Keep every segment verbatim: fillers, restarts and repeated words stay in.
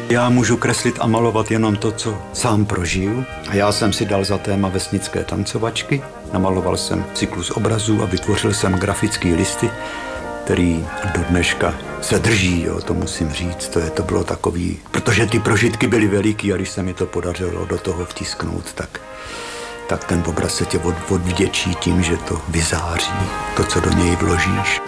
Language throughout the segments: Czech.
Já můžu kreslit a malovat jenom to, co sám prožiju. A já jsem si dal za téma vesnické tancovačky. Namaloval jsem cyklus obrazů a vytvořil jsem grafické listy, který do dneška se drží, jo, to musím říct. To, je, to bylo takový, protože ty prožitky byly veliký a když se mi to podařilo do toho vtisknout, tak, tak ten obraz se tě od, odvděčí tím, že to vyzáří, to, co do něj vložíš.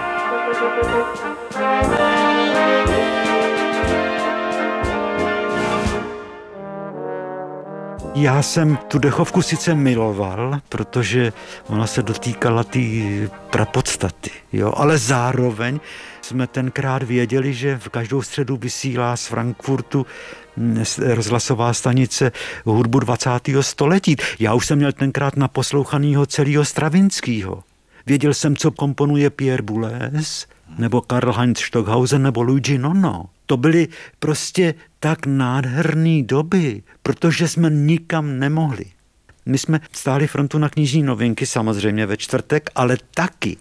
Já jsem tu dechovku sice miloval, protože ona se dotýkala té prapodstaty, jo, ale zároveň jsme tenkrát věděli, že v každou středu vysílá z Frankfurtu rozhlasová stanice hudbu dvacátého století. Já už jsem měl tenkrát naposlouchanýho celého Stravinskýho. Věděl jsem, co komponuje Pierre Boulez, nebo Karl-Heinz Stockhausen, nebo Luigi Nono. To byly prostě tak nádherné doby, protože jsme nikam nemohli. My jsme stáli frontu na knižní novinky, samozřejmě ve čtvrtek, ale taky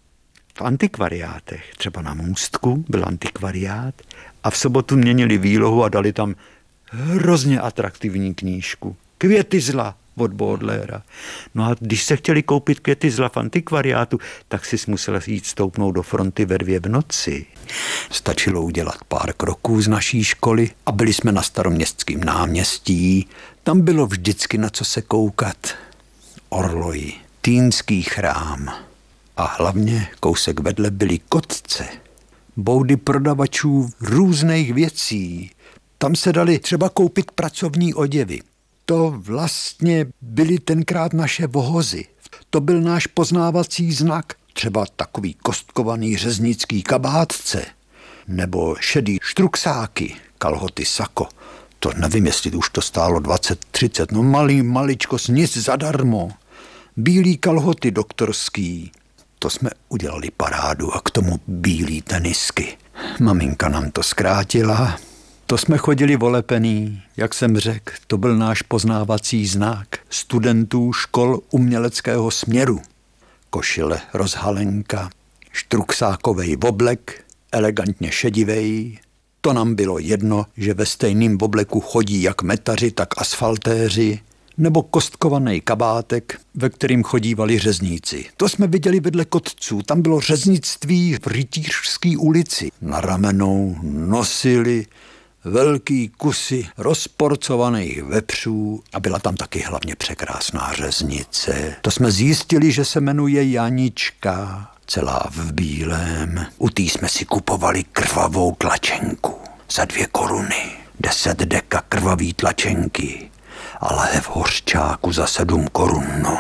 v antikvariátech. Třeba na Můstku byl antikvariát a v sobotu měnili výlohu a dali tam hrozně atraktivní knížku. Květy zla od Baudelaira. No a když se chtěli koupit květy zla v antikvariátu, tak si musel jít stoupnout do fronty ve dvě v noci. Stačilo udělat pár kroků z naší školy a byli jsme na Staroměstském náměstí. Tam bylo vždycky na co se koukat. Orloji, Týnský chrám a hlavně kousek vedle byly Kotce. Boudy prodavačů různých věcí. Tam se dali třeba koupit pracovní oděvy. To vlastně byly tenkrát naše vohozy. To byl náš poznávací znak. Třeba takový kostkovaný řeznický kabátce. Nebo šedý štruksáky, kalhoty sako. To nevím, jestli už to stálo dvacet třicet. No malý, maličko, nic zadarmo. Bílý kalhoty doktorský. To jsme udělali parádu a k tomu bílý tenisky. Maminka nám to zkrátila. To jsme chodili volepený, jak jsem řekl, to byl náš poznávací znak studentů škol uměleckého směru. Košile rozhalenka, štruksákovej oblek, elegantně šedivej. To nám bylo jedno, že ve stejným obleku chodí jak metaři, tak asfaltéři, nebo kostkovaný kabátek, ve kterým chodívali řezníci. To jsme viděli vedle Kotců, tam bylo řeznictví v Rytířské ulici. Na ramenou nosili velký kusy rozporcovaných vepřů a byla tam taky hlavně překrásná řeznice. To jsme zjistili, že se jmenuje Janička, celá v bílém. U té jsme si kupovali krvavou tlačenku za dvě koruny, deset deka krvavý tlačenky a lahev hořčáku za sedm korun, no.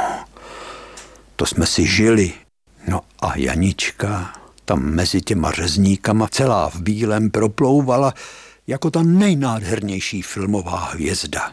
To jsme si žili. No a Janička tam mezi těma řezníkama celá v bílém proplouvala jako ta nejnádhernější filmová hvězda.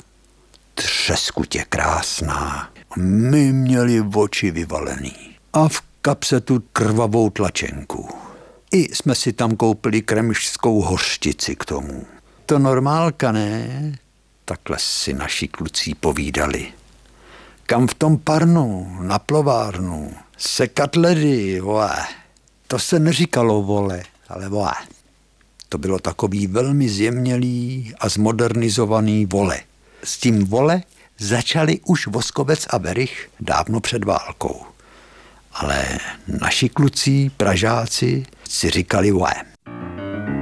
Třeskutě krásná. My měli oči vyvalený. A v kapse tu krvavou tlačenku. I jsme si tam koupili kremžskou hořčici k tomu. To normálka, ne? Takhle si naši kluci povídali. Kam v tom parnu, na plovárnu, sekat ledy, vole. To se neříkalo vole, ale vole. To bylo takový velmi zjemnělý a zmodernizovaný vole. S tím vole začali už Voskovec a Werich dávno před válkou. Ale naši kluci, Pražáci, si říkali vole.